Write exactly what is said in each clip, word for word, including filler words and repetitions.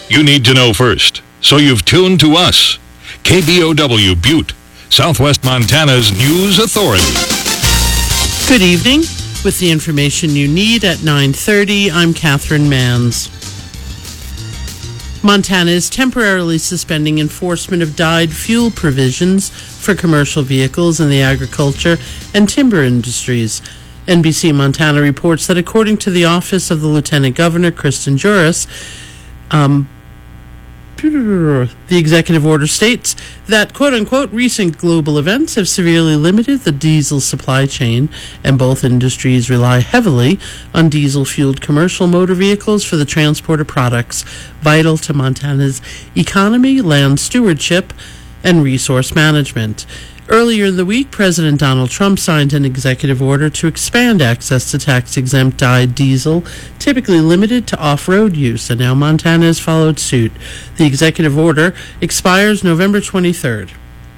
you need to know first. So you've tuned to us, K B O W Butte, Southwest Montana's news authority. Good evening. With the information you need at nine thirty, I'm Catherine Manns. Montana is temporarily suspending enforcement of dyed fuel provisions for commercial vehicles in the agriculture and timber industries. N B C Montana reports that according to the Office of the Lieutenant Governor, Kristen Juras, um, the executive order states that, quote-unquote, recent global events have severely limited the diesel supply chain, and both industries rely heavily on diesel-fueled commercial motor vehicles for the transport of products vital to Montana's economy, land stewardship, and resource management. Earlier in the week, President Donald Trump signed an executive order to expand access to tax-exempt dyed diesel, typically limited to off-road use, and now Montana has followed suit. The executive order expires November twenty-third.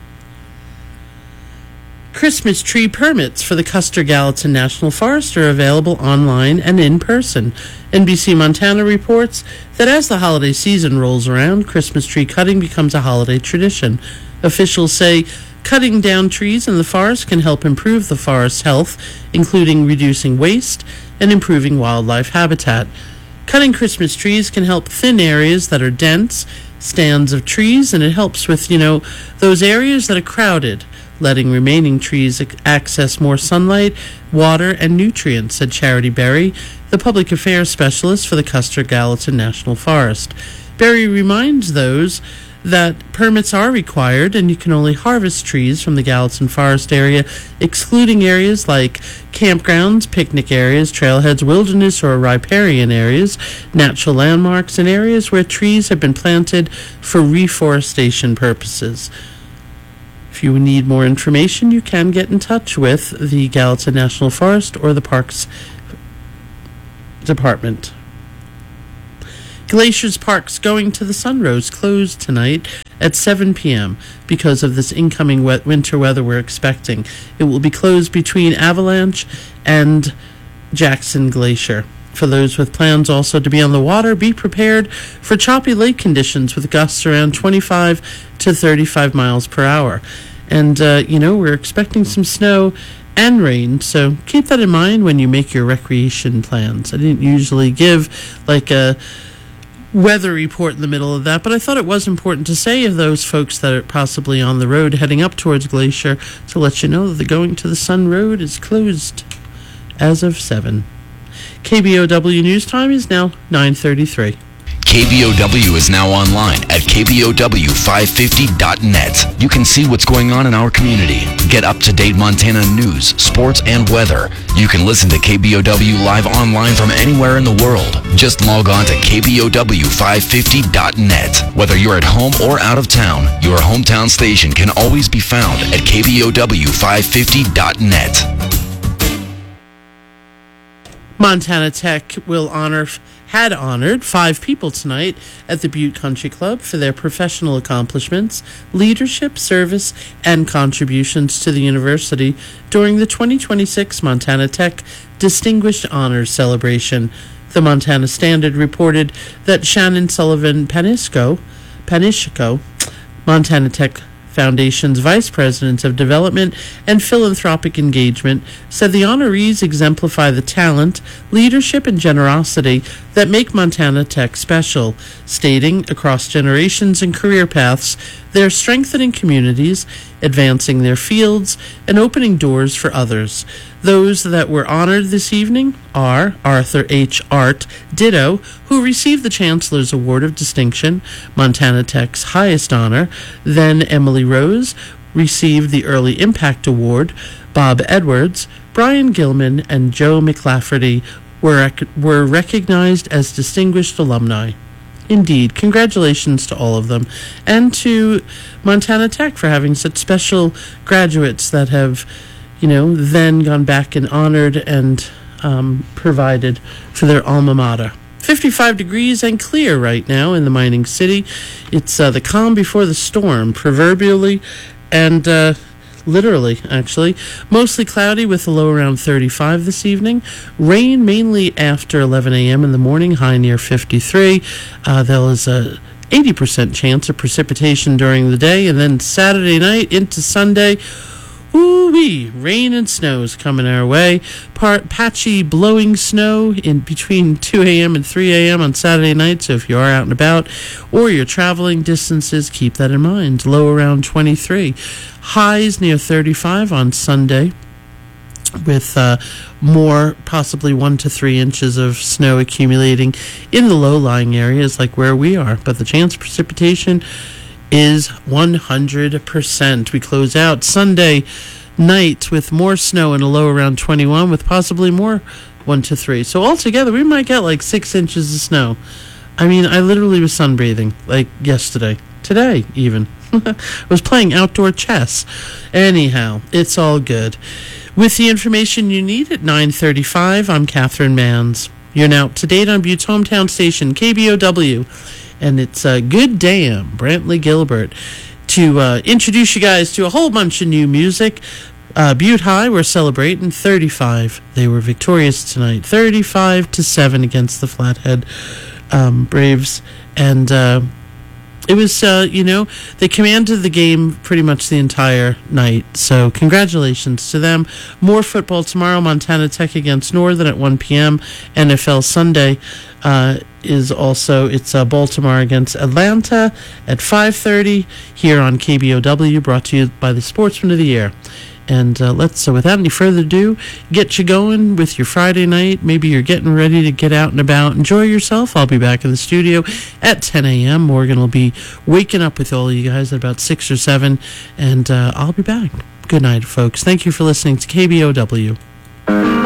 Christmas tree permits for the Custer-Gallatin National Forest are available online and in person. N B C Montana reports that as the holiday season rolls around, Christmas tree cutting becomes a holiday tradition. Officials say cutting down trees in the forest can help improve the forest's health, including reducing waste and improving wildlife habitat. Cutting Christmas trees can help thin areas that are dense, stands of trees, and it helps with, you know, those areas that are crowded, letting remaining trees access more sunlight, water, and nutrients, said Charity Berry, the public affairs specialist for the Custer-Gallatin National Forest. Berry reminds those that permits are required and you can only harvest trees from the Gallatin Forest area, excluding areas like campgrounds, picnic areas, trailheads, wilderness or riparian areas, natural landmarks, and areas where trees have been planted for reforestation purposes. If you need more information, you can get in touch with the Gallatin National Forest or the Parks Department. Glaciers Park's Going to the Sunrose closed tonight at seven p.m. because of this incoming wet winter weather we're expecting. It will be closed between Avalanche and Jackson Glacier. For those with plans also to be on the water, be prepared for choppy lake conditions with gusts around twenty-five to thirty-five miles per hour. And, uh, you know, we're expecting some snow and rain, so keep that in mind when you make your recreation plans. I didn't usually give, like, a weather report in the middle of that, but I thought it was important to say of those folks that are possibly on the road heading up towards Glacier to let you know that the Going to the Sun Road is closed as of seven. K B O W News Time is now nine thirty-three. K B O W is now online at K B O W five fifty dot net. You can see what's going on in our community, get up-to-date Montana news, sports, and weather. You can listen to K B O W live online from anywhere in the world. Just log on to K B O W five fifty dot net. Whether you're at home or out of town, your hometown station can always be found at K B O W five fifty dot net. Montana Tech will honor, had honored five people tonight at the Butte Country Club for their professional accomplishments, leadership, service, and contributions to the university during the twenty twenty-six Montana Tech Distinguished Honors Celebration. The Montana Standard reported that Shannon Sullivan Panisco, Panisco, Montana Tech Foundation's Vice President of Development and Philanthropic Engagement, said the honorees exemplify the talent, leadership, and generosity that make Montana Tech special, stating across generations and career paths, they're strengthening communities, advancing their fields, and opening doors for others. Those that were honored this evening are Arthur H. Art Ditto, who received the Chancellor's Award of Distinction, Montana Tech's highest honor. Then Emily Rose received the Early Impact Award. Bob Edwards, Brian Gilman, and Joe McLafferty were, rec- were recognized as distinguished alumni. Indeed, congratulations to all of them, and to Montana Tech for having such special graduates that have, you know, then gone back and honored and um, provided for their alma mater. fifty-five degrees and clear right now in the mining city. It's uh, the calm before the storm, proverbially, and uh, Literally, actually. Mostly cloudy with a low around thirty-five this evening. Rain mainly after eleven a.m. in the morning, high near fifty-three. Uh, there is a eighty percent chance of precipitation during the day. And then Saturday night into Sunday, ooh-wee, rain and snow is coming our way. Part patchy blowing snow in between two a.m. and three a.m. on Saturday night. So if you are out and about or you're traveling distances, keep that in mind. Low around twenty-three. Highs near thirty-five on Sunday, with uh, more, possibly one to three inches of snow accumulating in the low-lying areas like where we are. But the chance of precipitation is one hundred percent. We close out Sunday night with more snow and a low around twenty-one, with possibly more, one to three. So altogether, we might get like six inches of snow. I mean, I literally was sunbathing, like yesterday. Today, even. I was playing outdoor chess. Anyhow, it's all good. With the information you need at nine thirty-five, I'm Catherine Manns. You're now up to date on Butte's hometown station, K B O W. And it's a uh, good damn Brantley Gilbert to uh, introduce you guys to a whole bunch of new music. Uh, Butte High, we're celebrating thirty-five. They were victorious tonight, thirty-five to seven against the Flathead um, Braves. And uh, it was, uh, you know, they commanded the game pretty much the entire night. So congratulations to them. More football tomorrow. Montana Tech against Northern at one p.m. N F L Sunday uh, is also, it's uh, Baltimore against Atlanta at five thirty here on K B O W, brought to you by the Sportsman of the Year. And uh, let's, so without any further ado, get you going with your Friday night. Maybe you're getting ready to get out and about. Enjoy yourself. I'll be back in the studio at ten a.m. Morgan will be waking up with all of you guys at about six or seven. And uh, I'll be back. Good night, folks. Thank you for listening to K B O W.